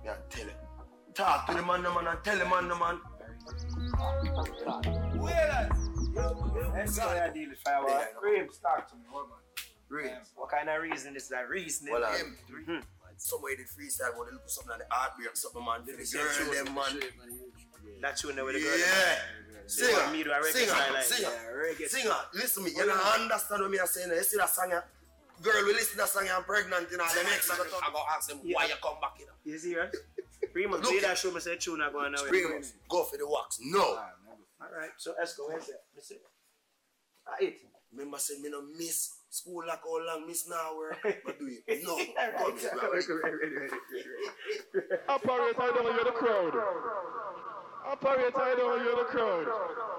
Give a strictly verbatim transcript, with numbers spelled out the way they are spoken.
Yeah, tell it. Talk to the man, the man, and tell the man, the man. Where Let's go there, deal with Firewall. Rames, talk to me, hold on. Rames. What kind of reason is that reasoning? Well, um, mm-hmm. Somebody did freestyle, but they look for something on the heartbreak, something, man. The girl, them, man. That tune there with the girl. Yeah. Singer, me do a reggae singer, like singer, yeah, singer. Listen to me, you don't understand what me are saying. You see that song, girl will listen to that song and pregnant, you know, the next I go ask them why you come back, you know. You see, right? Freeman, play that show, me say tune not going nowhere. Freeman, go for the wax. No. Alright, so let's go, where's that? Let's see. Alright. Remember say me no miss school like how long miss now work. But do it. No. Operator, I don't hear the crowd. Operator, I don't hear the crowd.